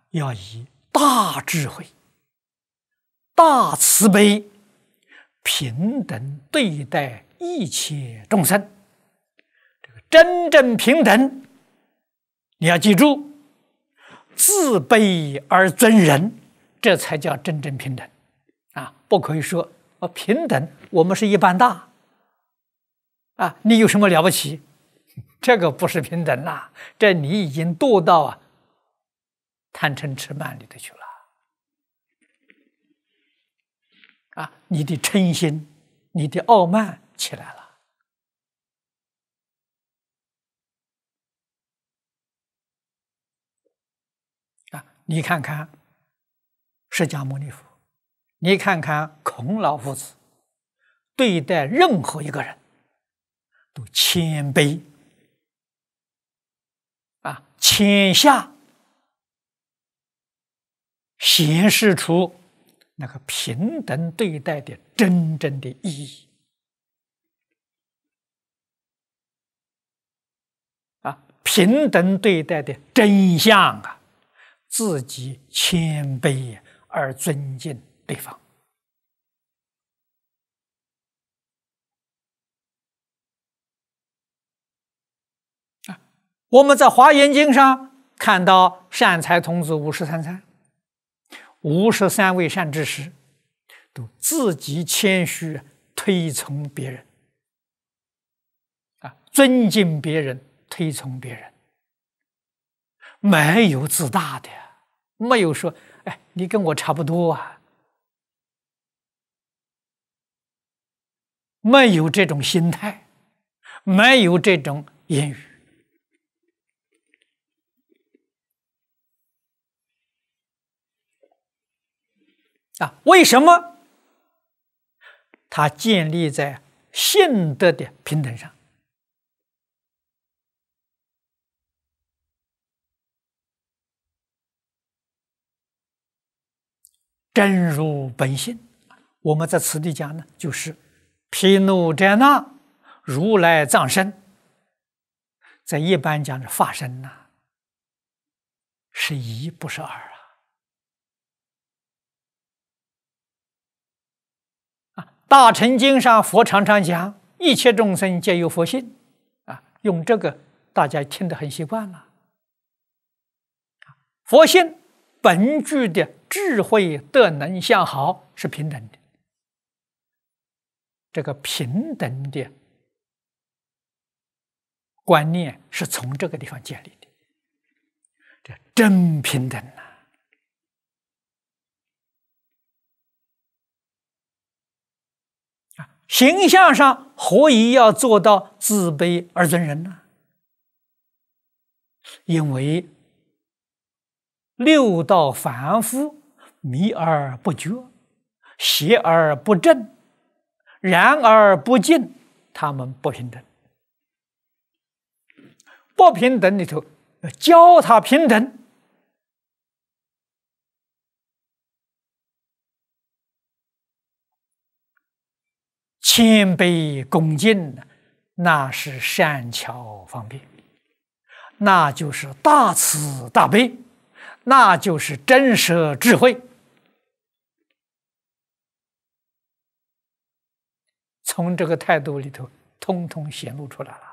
要以大智慧、大慈悲、平等对待一切众生。这个真正平等，你要记住，自卑而尊人，这才叫真正平等啊！不可以说平等，我们是一般大啊，你有什么了不起？这个不是平等啦，这你已经堕到贪嗔痴慢里头去了啊！你的嗔心、你的傲慢起来了啊！你看看释迦牟尼佛，你看看孔老夫子，对待任何一个人都谦卑啊，谦下，显示出那个平等对待的真正的意义啊，平等对待的真相啊，自己谦卑而尊敬对方啊。我们在《华严经》上看到善财童子53参，53位善知识都自己谦虚，推崇别人啊，尊敬别人，推崇别人，没有自大的，没有说哎，你跟我差不多啊，没有这种心态，没有这种言语啊。为什么？它建立在信德的平等上。真如本性，我们在此地讲呢，就是毗卢遮那如来藏身，在一般讲的法身呐，是一不是二啊！大乘经上佛常常讲，一切众生皆有佛性啊，用这个大家听得很习惯了。佛性本具的智慧、德能、相好是平等的，这个平等的观念是从这个地方建立的，这真平等啊！形象上何以要做到自卑而尊人呢？因为六道凡夫迷而不觉，邪而不正，然而不净，他们不平等。不平等里头教他平等，谦卑恭敬，那是善巧方便，那就是大慈大悲，那就是真实智慧。从这个态度里头，通通显露出来了。